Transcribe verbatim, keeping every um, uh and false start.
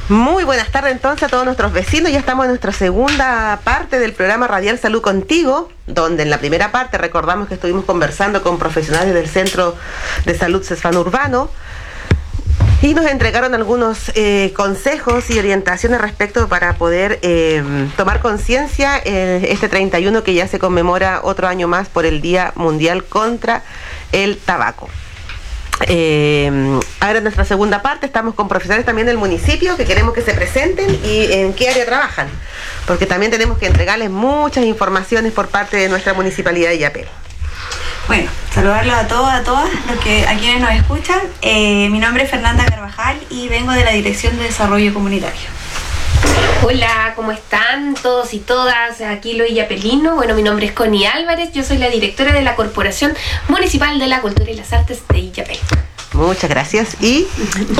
Muy buenas tardes entonces a todos nuestros vecinos. Ya estamos en nuestra segunda parte del programa Radial Salud Contigo, donde en la primera parte recordamos que estuvimos conversando con profesionales del Centro de Salud Cesfano Urbano y nos entregaron algunos eh, consejos y orientaciones respecto para poder eh, tomar conciencia eh, este treinta y uno que ya se conmemora otro año más por el Día Mundial contra el Tabaco. Eh, ahora en nuestra segunda parte estamos con profesionales también del municipio que queremos que se presenten y en qué área trabajan, porque también tenemos que entregarles muchas informaciones por parte de nuestra municipalidad de Illapel. Bueno, saludarlos a todos, a todas los que a quienes nos escuchan. Eh, mi nombre es Fernanda Carvajal y vengo de la Dirección de Desarrollo Comunitario. Hola, ¿cómo están todos y todas? Aquí lo illapelino. Bueno, mi nombre es Connie Álvarez, yo soy la directora de la Corporación Municipal de la Cultura y las Artes de Illapel. Muchas gracias. Y